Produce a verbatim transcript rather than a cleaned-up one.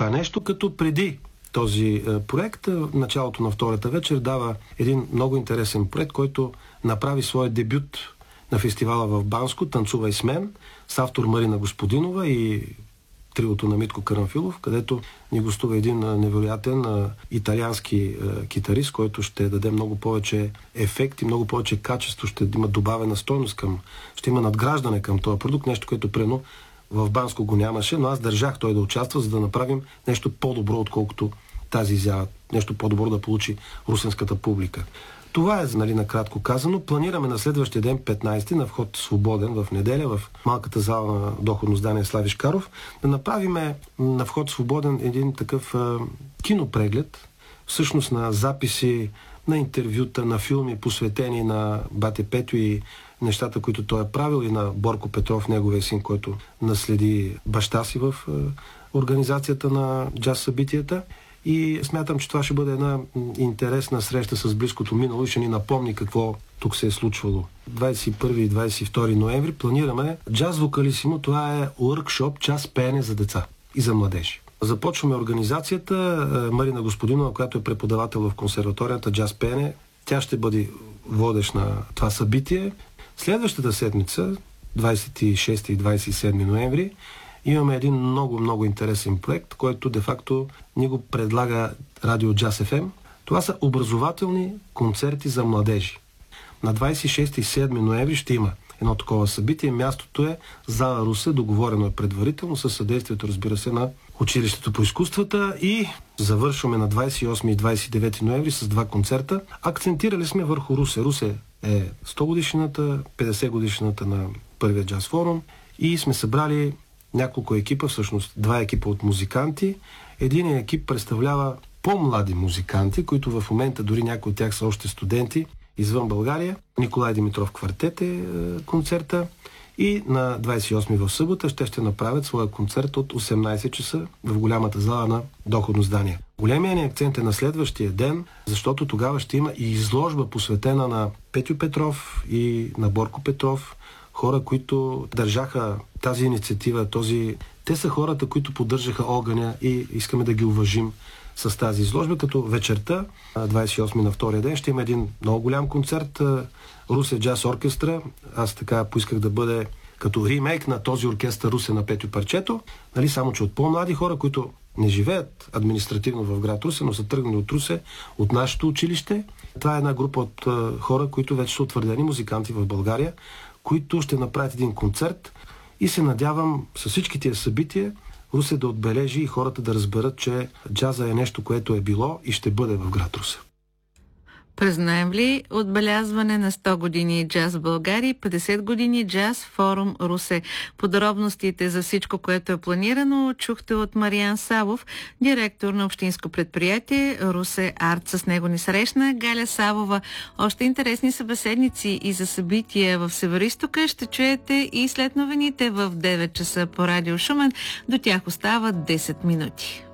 това нещо, като преди този проект, началото на втората вечер дава един много интересен проект, който направи своя дебют на фестивала в Банско, "Танцувай с мен", с автор Марина Господинова и триото на Митко Карамфилов, където ни гостува един невероятен а, италиански а, китарист, който ще даде много повече ефект и много повече качество, ще има добавена стойност към, ще има надграждане към този продукт, нещо, което прено в Банско го нямаше, но аз държах той да участва, за да направим нещо по-добро, отколкото тази изява, нещо по-добро да получи русенската публика. Това е, нали, накратко казано. Планираме на следващия ден, петнайсети, на вход свободен в неделя, в малката зала на доходно здание Слави Шкаров, да направиме на вход свободен един такъв а, кинопреглед, всъщност на записи, на интервюта, на филми, посветени на бате Петю и нещата, които той е правил, и на Борко Петров, неговия син, който наследи баща си в а, организацията на джаз събитията. И смятам, че това ще бъде една интересна среща с близкото минало и ще ни напомни какво тук се е случвало. двайсет и първи и двайсет и втори ноември планираме Джаз Вокалисимо. Това е уъркшоп, час пеене за деца и за младежи. Започваме организацията. Марина Господинова, която е преподавател в консерваторията Джаз пеене, тя ще бъде водещ на това събитие. Следващата седмица, двайсет и шести и двайсет и седми ноември, имаме един много, много интересен проект, който де-факто ни го предлага Радио Джаз Еф Ем. Това са образователни концерти за младежи. На двайсет и шести и седми ноември ще има едно такова събитие. Мястото е зала Русе, договорено е предварително, със съдействието, разбира се, на Училището по изкуствата, и завършваме на двайсет и осми и двайсет и девети ноември с два концерта. Акцентирали сме върху Русе. Русе е сто годишнината, петдесет годишнината на първия джаз форум и сме събрали няколко екипа, всъщност два екипа от музиканти. Един екип представлява по-млади музиканти, които в момента дори някои от тях са още студенти извън България. Николай Димитров квартет е, е концерта. И на двайсет и осми в събота ще ще направят своя концерт от осемнайсет часа в голямата зала на доходно здание. Големия ни акцент е на следващия ден, защото тогава ще има и изложба, посветена на Петю Петров и на Борко Петров, хора, които държаха тази инициатива, този... те са хората, които поддържаха огъня и искаме да ги уважим с тази изложба, като вечерта, двайсет и осми на втория ден, ще има един много голям концерт, Русе Джаз Оркестра. Аз така поисках да бъде като ремейк на този оркестър Русе на Петю Парчето, нали, само че от по-млади хора, които не живеят административно в град Русе, но са тръгнали от Русе, от нашето училище. Това е една група от хора, които вече са утвърдени музиканти в България, които ще направят един концерт, и се надявам с всички тия събития Русе да отбележи и хората да разберат, че джаза е нещо, което е било и ще бъде в град Русе. През ноември отбелязване на сто години джаз в България и петдесет години джаз форум Русе. Подробностите за всичко, което е планирано, чухте от Мариан Савов, директор на общинско предприятие Русе Арт. С него ни срещна Галя Савова. Още интересни събеседници и за събития в Североизтока ще чуете и след новините в девет часа по Радио Шумен. До тях остават десет минути.